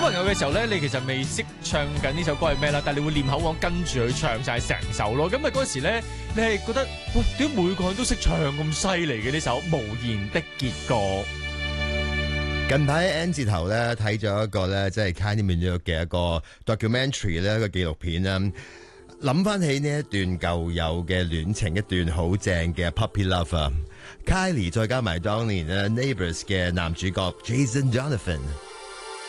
朋友嘅時候咧，你其實未識唱緊呢首歌係咩啦，但係你會念口簧跟住去唱晒成首咯。咁啊嗰時咧，你係覺得喂，點解每個人都識唱咁犀利嘅呢首《無言的結果》？ 近排 N 字頭咧睇咗一個咧，即係 Kylie Minogue 嘅一個 documentary 咧，一個紀錄片啦。諗翻起呢一段舊有嘅戀情，一段好正嘅 puppy love 啊！Kylie 再加埋當年咧 Neighbours 嘅男主角 Jason Donovan。